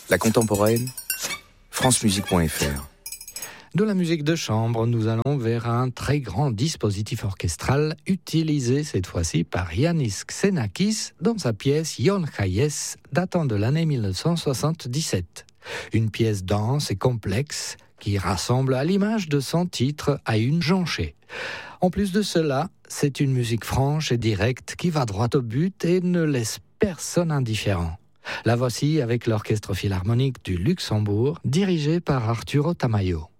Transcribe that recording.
La contemporaine, francemusique.fr. De la musique de chambre, nous allons vers un très grand dispositif orchestral utilisé cette fois-ci par Yannis Xenakis dans sa pièce Ion Hayes datant de l'année 1977. Une pièce dense et complexe qui rassemble à l'image de son titre à une jonchée. En plus de cela, c'est une musique franche et directe qui va droit au but et ne laisse personne indifférent. La voici avec l'Orchestre Philharmonique du Luxembourg, dirigé par Arturo Tamayo.